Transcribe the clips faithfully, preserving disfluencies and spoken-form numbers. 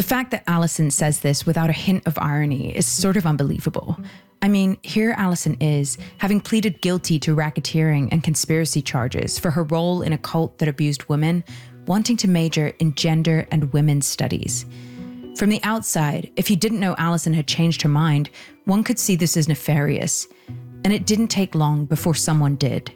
fact that Alison says this without a hint of irony is sort of unbelievable. I mean, here Alison is, having pleaded guilty to racketeering and conspiracy charges for her role in a cult that abused women, wanting to major in gender and women's studies. From the outside, if you didn't know Alison had changed her mind, one could see this as nefarious. And it didn't take long before someone did.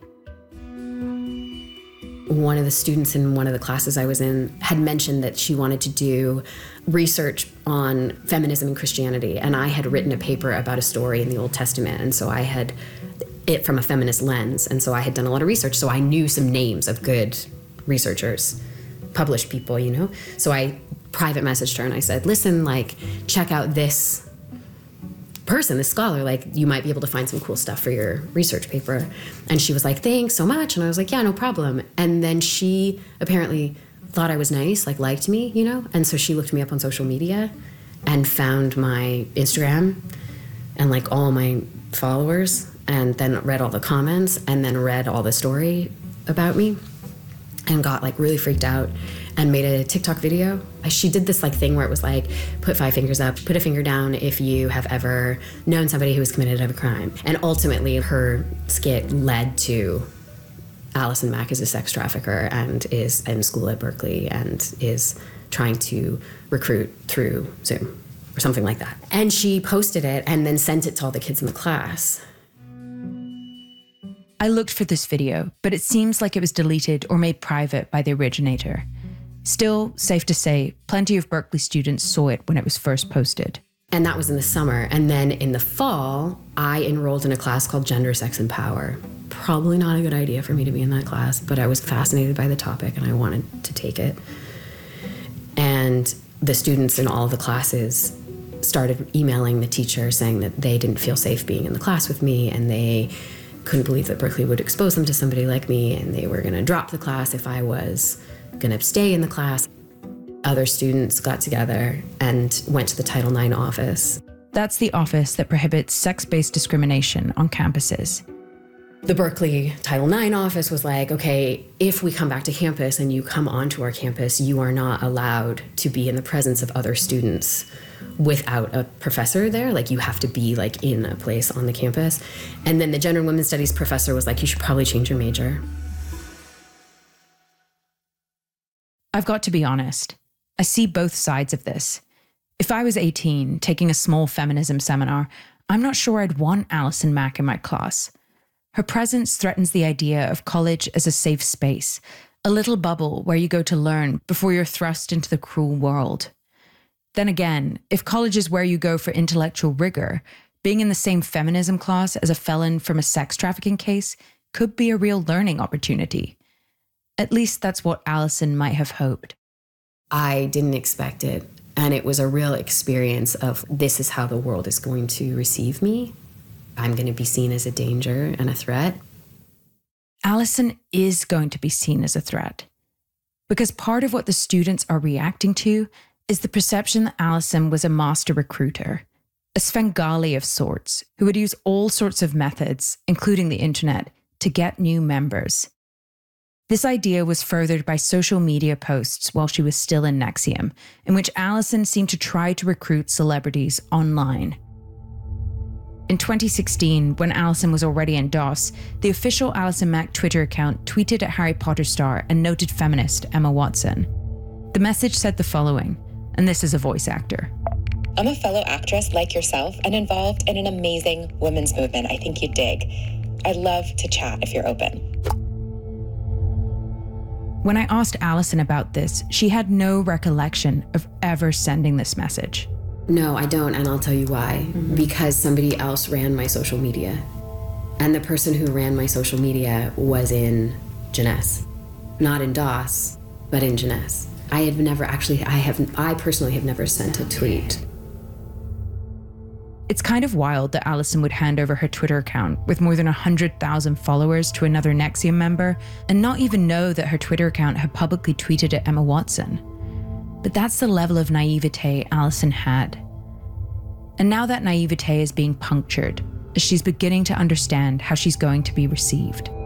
One of the students in one of the classes I was in had mentioned that she wanted to do research on feminism and Christianity. And I had written a paper about a story in the Old Testament. And so I had it from a feminist lens. And so I had done a lot of research. So I knew some names of good researchers, published people, you know? So I private messaged her and I said, listen, like, check out this person, this scholar, like, you might be able to find some cool stuff for your research paper. And she was like, thanks so much. And I was like, yeah, no problem. And then she apparently thought I was nice, like liked me, you know? And so she looked me up on social media and found my Instagram and like all my followers, and then read all the comments, and then read all the story about me, and got like really freaked out and made a TikTok video. She did this like thing where it was like, put five fingers up, put a finger down if you have ever known somebody who has committed a crime. And ultimately her skit led to Alison Mack is a sex trafficker and is in school at Berkeley and is trying to recruit through Zoom or something like that. And she posted it and then sent it to all the kids in the class. I looked for this video, but it seems like it was deleted or made private by the originator. Still, safe to say, plenty of Berkeley students saw it when it was first posted. And that was in the summer. And then in the fall, I enrolled in a class called Gender, Sex, and Power. Probably not a good idea for me to be in that class, but I was fascinated by the topic and I wanted to take it. And the students in all of the classes started emailing the teacher saying that they didn't feel safe being in the class with me, and they couldn't believe that Berkeley would expose them to somebody like me, and they were gonna drop the class if I was gonna stay in the class. Other students got together and went to the Title nine office. That's the office that prohibits sex-based discrimination on campuses. The Berkeley Title nine office was like, okay, if we come back to campus and you come onto our campus, you are not allowed to be in the presence of other students without a professor there. Like, you have to be like in a place on the campus. And then the Gender and Women's Studies professor was like, you should probably change your major. I've got to be honest. I see both sides of this. If I was eighteen, taking a small feminism seminar, I'm not sure I'd want Alison Mack in my class. Her presence threatens the idea of college as a safe space, a little bubble where you go to learn before you're thrust into the cruel world. Then again, if college is where you go for intellectual rigor, being in the same feminism class as a felon from a sex trafficking case could be a real learning opportunity. At least that's what Alison might have hoped. I didn't expect it, and it was a real experience of, this is how the world is going to receive me. I'm going to be seen as a danger and a threat. Alison is going to be seen as a threat, because part of what the students are reacting to is the perception that Alison was a master recruiter, a Svengali of sorts, who would use all sorts of methods, including the internet, to get new members. This idea was furthered by social media posts while she was still in Nexium, in which Alison seemed to try to recruit celebrities online. In twenty sixteen, when Alison was already in DOS, the official Alison Mack Twitter account tweeted at Harry Potter star and noted feminist Emma Watson. The message said the following, and this is a voice actor. I'm a fellow actress like yourself and involved in an amazing women's movement I think you'd dig. I'd love to chat if you're open. When I asked Alison about this, she had no recollection of ever sending this message. No, I don't, and I'll tell you why. Mm-hmm. Because somebody else ran my social media. And the person who ran my social media was in Jeunesse. Not in DOS, but in Jeunesse. I have never actually, I have, I personally have never sent a tweet. It's kind of wild that Alison would hand over her Twitter account with more than one hundred thousand followers to another Nexium member and not even know that her Twitter account had publicly tweeted at Emma Watson. But that's the level of naivete Alison had. And now that naivete is being punctured as she's beginning to understand how she's going to be received.